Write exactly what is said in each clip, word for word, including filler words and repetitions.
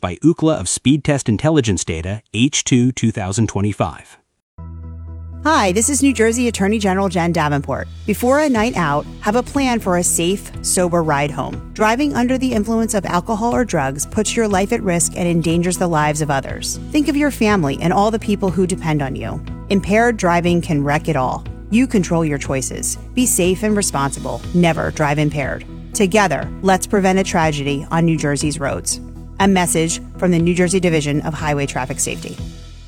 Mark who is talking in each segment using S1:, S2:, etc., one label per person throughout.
S1: by Ookla of Speed Test Intelligence Data, H two twenty twenty-five.
S2: Hi, this is New Jersey Attorney General Jen Davenport. Before a night out, have a plan for a safe, sober ride home. Driving under the influence of alcohol or drugs puts your life at risk and endangers the lives of others. Think of your family and all the people who depend on you. Impaired driving can wreck it all. You control your choices. Be safe and responsible. Never drive impaired. Together, let's prevent a tragedy on New Jersey's roads. A message from the New Jersey Division of Highway Traffic Safety.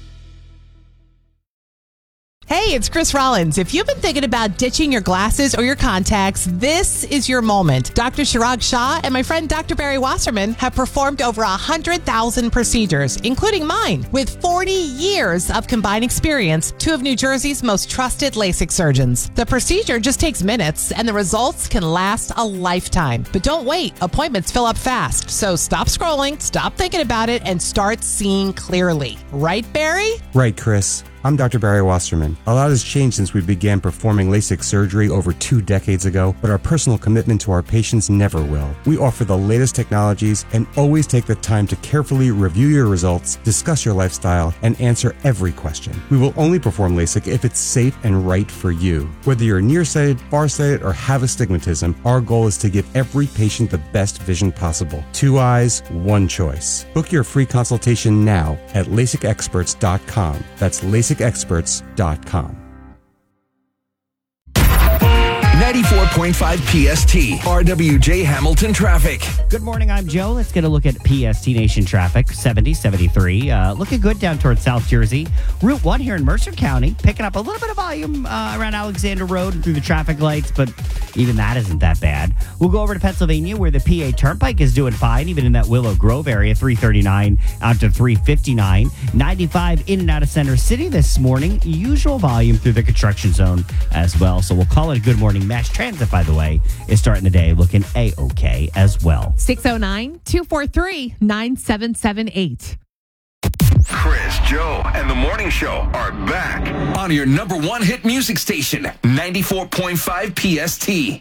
S3: Hey, it's Chris Rollins. If you've been thinking about ditching your glasses or your contacts, this is your moment. Doctor Chirag Shah and my friend Doctor Barry Wasserman have performed over one hundred thousand procedures, including mine. With forty years of combined experience, two of New Jersey's most trusted LASIK surgeons. The procedure just takes minutes, and the results can last a lifetime. But don't wait. Appointments fill up fast. So stop scrolling, stop thinking about it, and start seeing clearly. Right, Barry?
S4: Right, Chris. I'm Doctor Barry Wasserman. A lot has changed since we began performing LASIK surgery over two decades ago, but our personal commitment to our patients never will. We offer the latest technologies and always take the time to carefully review your results, discuss your lifestyle, and answer every question. We will only perform LASIK if it's safe and right for you. Whether you're nearsighted, farsighted, or have astigmatism, our goal is to give every patient the best vision possible. Two eyes, one choice. Book your free consultation now at LASIK experts dot com. That's LASIK experts dot com.
S5: ninety-four point five P S T, R W J Hamilton traffic.
S6: Good morning, I'm Joe. Let's get a look at P S T Nation traffic. seventy, seventy-three. Uh, looking good down towards South Jersey. Route one here in Mercer County, picking up a little bit of volume uh, around Alexander Road and through the traffic lights, but even that isn't that bad. We'll go over to Pennsylvania where the P A Turnpike is doing fine, even in that Willow Grove area, three thirty-nine out to three fifty-nine. ninety-five in and out of Center City this morning. Usual volume through the construction zone as well, so we'll call it a good morning. Mass Transit, by the way, is starting the day looking A-okay as well.
S3: six oh nine, two four three, nine seven seven eight.
S5: Chris, Joe, and the Morning Show are back on your number one hit music station, ninety-four point five P S T.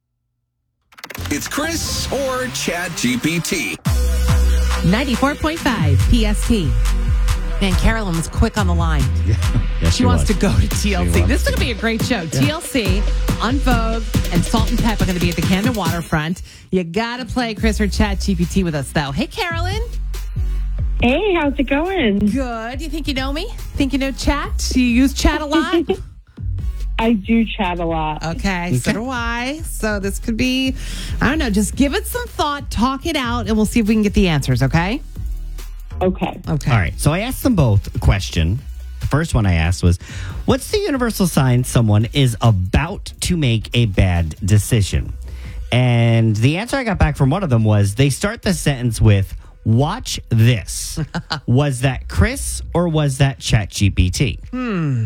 S5: It's Chris or Chat G P T.
S3: ninety-four point five P S T. Man, Carolyn was quick on the line.
S6: Yeah. Yes,
S3: she,
S6: she
S3: wants
S6: was.
S3: to go to T L C.
S6: She
S3: This is going to be a great show. Yeah. T L C, On Vogue, and Salt and Pep are going to be at the Camden Waterfront. You got to play Chris or Chat G P T with us, though. Hey, Carolyn.
S7: Hey, how's it going?
S3: Good. You think you know me? Think you know Chat? Do you use Chat a lot?
S7: I do chat a lot.
S3: Okay, okay, so do I. So this could be, I don't know, just give it some thought, talk it out, and we'll see if we can get the answers, okay?
S7: Okay.
S3: Okay.
S6: All right. So I asked them both a question. The first one I asked was, what's the universal sign someone is about to make a bad decision? And the answer I got back from one of them was they start the sentence with, watch this. Was that Chris or was that ChatGPT?
S3: Hmm.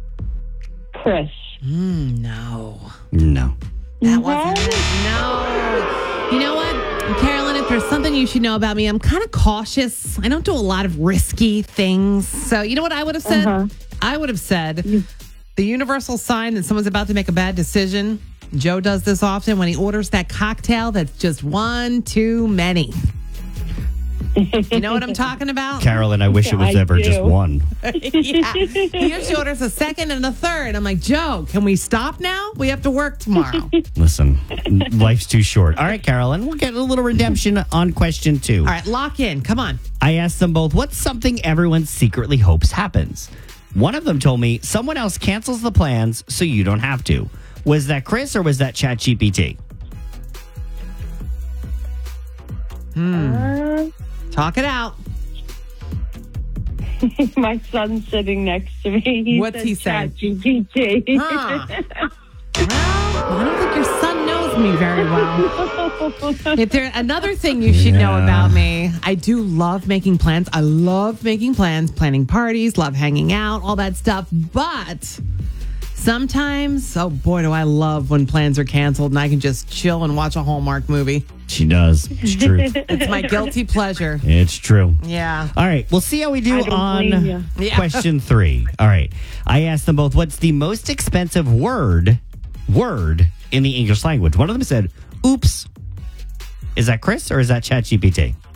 S7: Chris.
S3: Hmm, no.
S6: No.
S3: That wasn't it. No. You know what, Carolyn, if there's something you should know about me, I'm kind of cautious. I don't do a lot of risky things. So you know what I would have said?
S7: Uh-huh.
S3: I would have said the universal sign that someone's about to make a bad decision. Joe does this often when he orders that cocktail that's just one too many. You know what I'm talking about?
S6: Carolyn, I wish it was
S7: I
S6: ever
S7: do.
S6: just one.
S3: Yeah. He usually orders a second and a third. I'm like, Joe, can we stop now? We have to work tomorrow.
S6: Listen, life's too short. All right, Carolyn, we'll get a little redemption on question two.
S3: All right, lock in. Come on.
S6: I asked them both, what's something everyone secretly hopes happens? One of them told me someone else cancels the plans so you don't have to. Was that Chris or was that ChatGPT?
S3: Hmm.
S7: Uh,
S3: Talk it out.
S7: my son's sitting next to me. He
S3: What's
S7: said
S3: he saying?
S7: ChatGPT.
S3: Huh. Well, I don't think your son knows me very well. If there another thing you should know
S6: Yeah.
S3: about me, I do love making plans. I love making plans, planning parties, love hanging out, all that stuff. But sometimes, oh boy, do I love when plans are canceled and I can just chill and watch a Hallmark movie.
S6: She does. It's true.
S3: It's my guilty pleasure.
S6: It's true.
S3: Yeah.
S6: All right, we'll see how we do
S7: I don't blame
S6: on
S7: ya.
S3: Yeah.
S6: question three. All right. I asked them both, what's the most expensive word word in the English language? One of them said, oops. Is that Chris or is that ChatGPT?